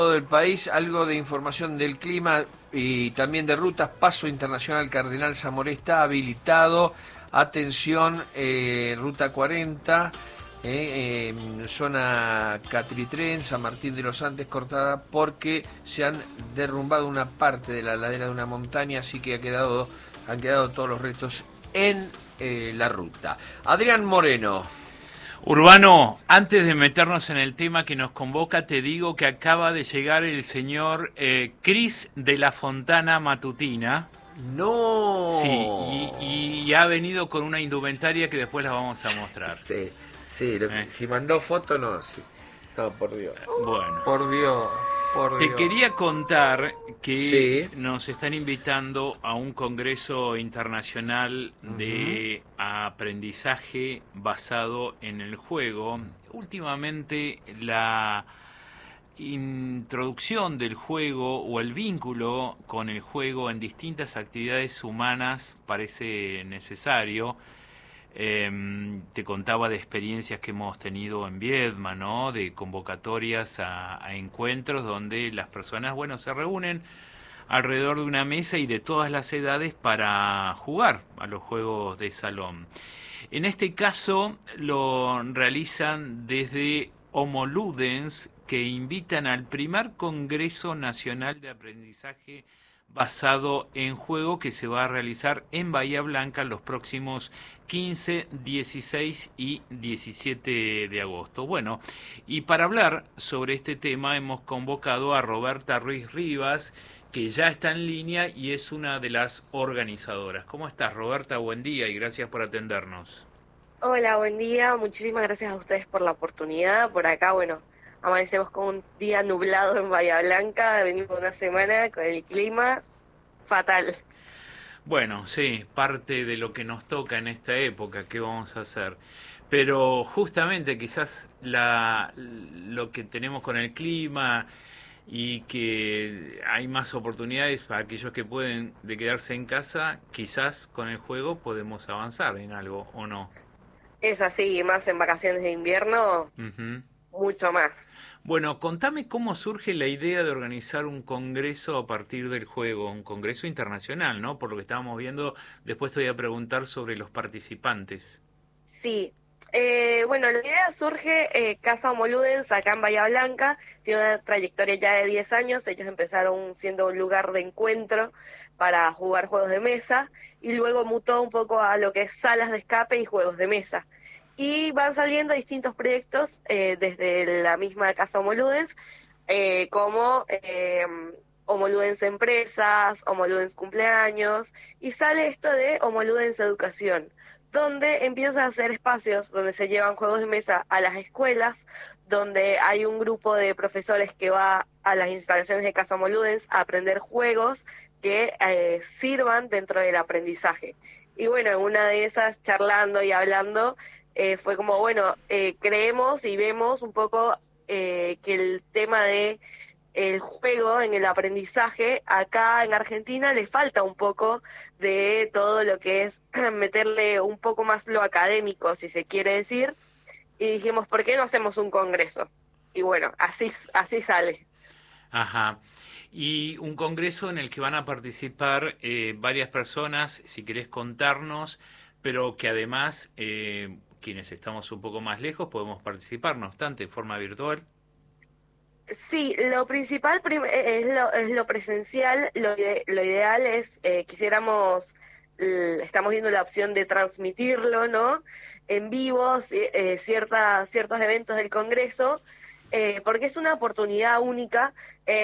todo el país, algo de información del clima y también de rutas. Paso Internacional Cardenal Zamoré está habilitado. Atención, ruta 40, zona Catritren, San Martín de los Andes, cortada porque se han derrumbado una parte de la ladera de una montaña, así que han quedado todos los restos en la ruta. Adrián Moreno. Urbano, antes de meternos en el tema que nos convoca, te digo que acaba de llegar el señor Cris de la Fontana Matutina. No. Sí, y ha venido con una indumentaria que después la vamos a mostrar. Sí, sí, si mandó foto no, sí. No, por Dios. Bueno. Por Dios. Te quería contar que sí. nos están invitando a un congreso internacional de aprendizaje basado en el juego. Últimamente la introducción del juego o el vínculo con el juego en distintas actividades humanas parece necesario. Te contaba de experiencias que hemos tenido en Viedma, ¿no? De convocatorias a encuentros donde las personas, bueno, se reúnen alrededor de una mesa y de todas las edades para jugar a los juegos de salón. En este caso lo realizan desde Homo Ludens, que invitan al primer Congreso Nacional de Aprendizaje basado en juego que se va a realizar en Bahía Blanca los próximos 15, 16 y 17 de agosto. Bueno, y para hablar sobre este tema hemos convocado a Roberta Ruiz Rivas, que ya está en línea y es una de las organizadoras. ¿Cómo estás, Roberta? Buen día y gracias por atendernos. Hola, buen día. Muchísimas gracias a ustedes por la oportunidad. Por acá, bueno, amanecemos con un día nublado en Bahía Blanca. Venimos una semana con el clima fatal. Bueno, sí, parte de lo que nos toca en esta época, ¿qué vamos a hacer? Pero justamente quizás lo que tenemos con el clima y que hay más oportunidades para aquellos que pueden de quedarse en casa, quizás con el juego podemos avanzar en algo, ¿o no? Es así, más en vacaciones de invierno, Ujú. mucho más. Bueno, contame cómo surge la idea de organizar un congreso a partir del juego, un congreso internacional, ¿no? Por lo que estábamos viendo, después te voy a preguntar sobre los participantes. Sí, bueno, la idea surge Casa Homo Ludens acá en Bahía Blanca, tiene una trayectoria ya de 10 años, ellos empezaron siendo un lugar de encuentro para jugar juegos de mesa y luego mutó un poco a lo que es salas de escape y juegos de mesa. Y van saliendo distintos proyectos desde la misma Casa Homo Ludens, como Homo Ludens Empresas, Homo Ludens Cumpleaños, y sale esto de Homo Ludens Educación, donde empieza a hacer espacios donde se llevan juegos de mesa a las escuelas, donde hay un grupo de profesores que va a las instalaciones de Casa Homo Ludens a aprender juegos que sirvan dentro del aprendizaje. Y bueno, en una de esas, charlando y hablando, fue como, bueno, creemos y vemos un poco que el tema de el juego en el aprendizaje, acá en Argentina le falta un poco de todo lo que es meterle un poco más lo académico, si se quiere decir, y dijimos, ¿por qué no hacemos un congreso? Y bueno, así sale. Ajá. Y un congreso en el que van a participar varias personas, si querés contarnos, pero que además quienes estamos un poco más lejos podemos participar, no obstante, de forma virtual. Sí, lo principal es lo presencial, lo ideal es, quisiéramos, estamos viendo la opción de transmitirlo, ¿no? En vivo, ciertos eventos del Congreso, porque es una oportunidad única,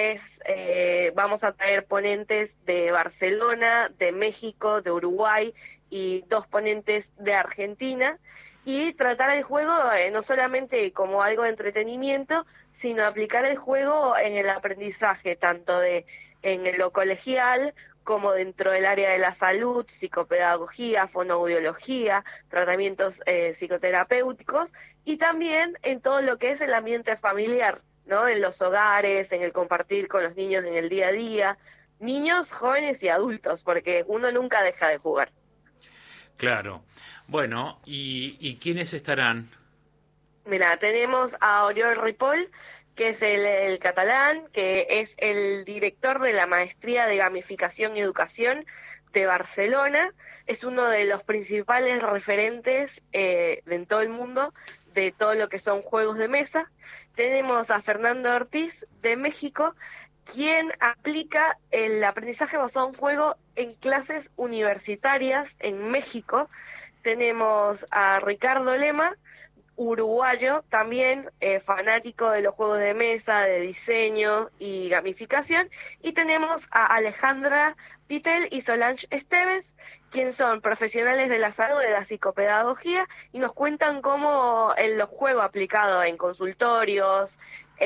vamos a traer ponentes de Barcelona, de México, de Uruguay y 2 ponentes de Argentina, y tratar el juego no solamente como algo de entretenimiento, sino aplicar el juego en el aprendizaje, tanto en lo colegial como dentro del área de la salud, psicopedagogía, fonoaudiología, tratamientos psicoterapéuticos, y también en todo lo que es el ambiente familiar, ¿no? En los hogares, en el compartir con los niños en el día a día, niños, jóvenes y adultos, porque uno nunca deja de jugar. Claro. Bueno, ¿y quiénes estarán? Mira, tenemos a Oriol Ripoll, que es el catalán, que es el director de la Maestría de Gamificación y Educación de Barcelona. Es uno de los principales referentes en todo el mundo de todo lo que son juegos de mesa. Tenemos a Fernando Ortiz de México, quien aplica el aprendizaje basado en juego en clases universitarias en México. Tenemos a Ricardo Lema, uruguayo también, fanático de los juegos de mesa, de diseño y gamificación. Y tenemos a Alejandra Pitel y Solange Esteves, quienes son profesionales de la salud, de la psicopedagogía, y nos cuentan cómo el juego aplicado en consultorios,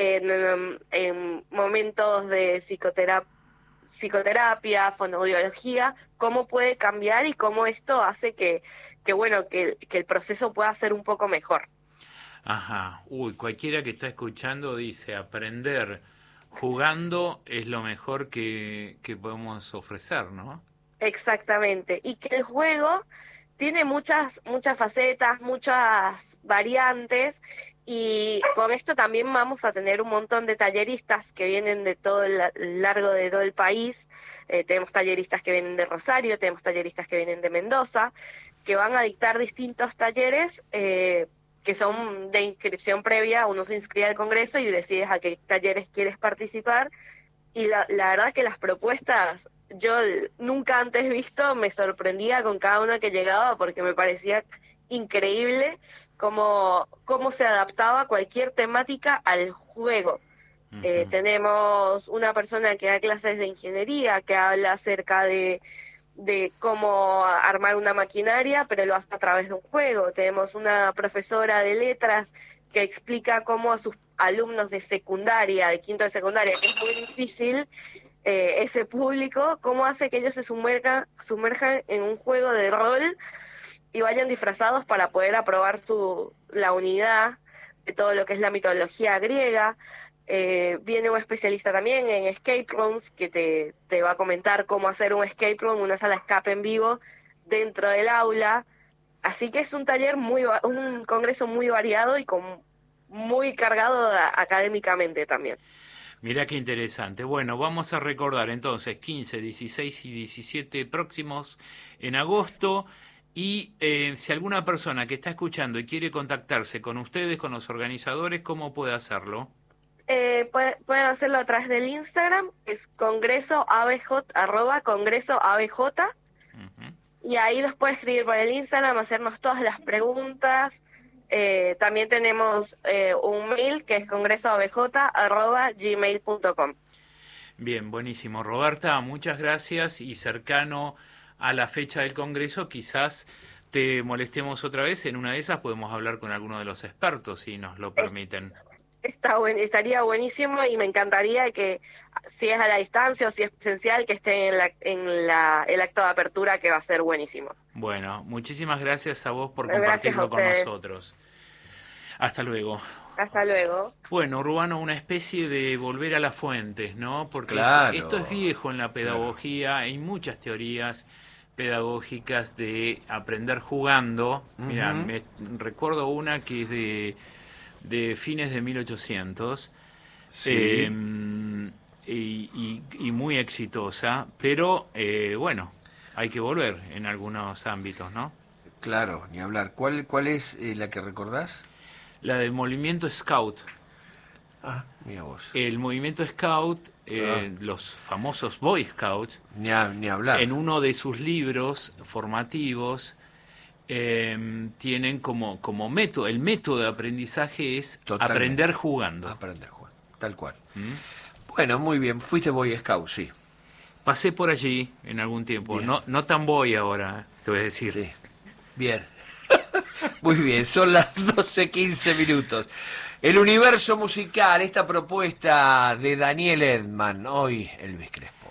en momentos de psicoterapia, fonoaudiología, cómo puede cambiar y cómo esto hace que el proceso pueda ser un poco mejor. Ajá. Cualquiera que está escuchando dice, aprender jugando es lo mejor que podemos ofrecer, ¿no? Exactamente. Y que el juego tiene muchas facetas, muchas variantes, y con esto también vamos a tener un montón de talleristas que vienen de todo el largo de todo el país. Tenemos talleristas que vienen de Rosario, tenemos talleristas que vienen de Mendoza, que van a dictar distintos talleres que son de inscripción previa. Uno se inscribe al Congreso y decides a qué talleres quieres participar. Y la verdad que las propuestas, yo nunca antes visto, me sorprendía con cada una que llegaba, porque me parecía increíble cómo se adaptaba cualquier temática al juego. Uh-huh. Tenemos una persona que da clases de ingeniería, que habla acerca de cómo armar una maquinaria, pero lo hace a través de un juego. Tenemos una profesora de letras que explica cómo a sus alumnos de secundaria, de quinto de secundaria, que es muy difícil ese público, cómo hace que ellos se sumerjan en un juego de rol y vayan disfrazados para poder aprobar la unidad de todo lo que es la mitología griega. Viene un especialista también en escape rooms que te va a comentar cómo hacer un escape room, una sala de escape en vivo dentro del aula. Así que es un un congreso muy variado y muy cargado académicamente también. Mirá qué interesante. Bueno, vamos a recordar entonces 15, 16 y 17 próximos en agosto. Y si alguna persona que está escuchando y quiere contactarse con ustedes, con los organizadores, ¿cómo puede hacerlo? Pueden hacerlo a través del Instagram, es congresoabj, @congresoabj. Uh-huh. Y ahí los puede escribir por el Instagram, hacernos todas las preguntas. También tenemos un mail que es congresoabj@gmail.com. Bien, buenísimo. Roberta, muchas gracias, y cercano a la fecha del Congreso quizás te molestemos otra vez. En una de esas podemos hablar con alguno de los expertos, si nos lo permiten. Estaría buenísimo, y me encantaría que, si es a la distancia o si es presencial, que esté en el acto de apertura, que va a ser buenísimo. Bueno, muchísimas gracias a vos por compartirlo con nosotros. Hasta luego. Hasta luego. Bueno, Urbano, una especie de volver a las fuentes, ¿no? Porque claro, esto es viejo en la pedagogía, claro. Hay muchas teorías pedagógicas de aprender jugando. Uh-huh. Mirá, recuerdo una que es de fines de 1800, sí. Y muy exitosa, pero bueno, hay que volver en algunos ámbitos, ¿no? Claro, ni hablar. ¿Cuál es la que recordás? La del movimiento Scout. Ah, mira vos. El movimiento Scout, los famosos Boy Scouts, ni hablar. En uno de sus libros formativos, tienen como método, el método de aprendizaje es totalmente. Aprender jugando. Aprender jugando, tal cual. Bueno, muy bien, fuiste Boy Scout, sí. Pasé por allí en algún tiempo, no tan boy ahora, te voy a decir. Sí. Bien. Muy bien, son las 12:15. El universo musical, esta propuesta de Daniel Edman, hoy Elvis Crespo.